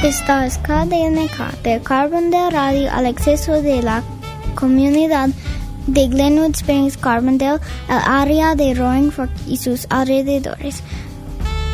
Esta es KDNK de Carbondale Radio al acceso de la comunidad de Glenwood Springs, Carbondale, el área de Roaring Fork y sus alrededores.